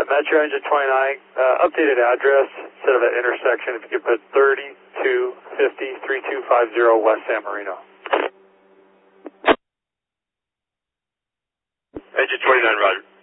Metro Engine 29, updated address instead of an intersection, if you could put 3250 3250 West San Marino. Engine 29, roger.